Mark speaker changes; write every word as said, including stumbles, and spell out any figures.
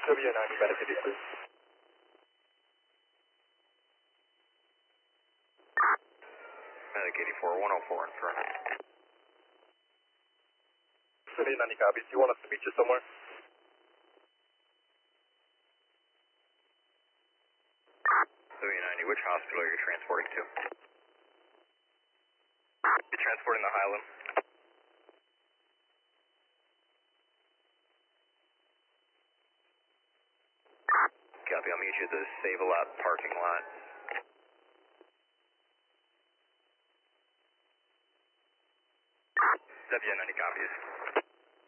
Speaker 1: W ninety, medical please.
Speaker 2: Medic eighty-four, one oh four in front.
Speaker 1: W ninety copies. Do you want us to meet you somewhere?
Speaker 2: W ninety, which hospital are you transporting to? You're transporting the Highland. Copy, I'll meet you at the Save-A-Lot parking lot. W ninety copies.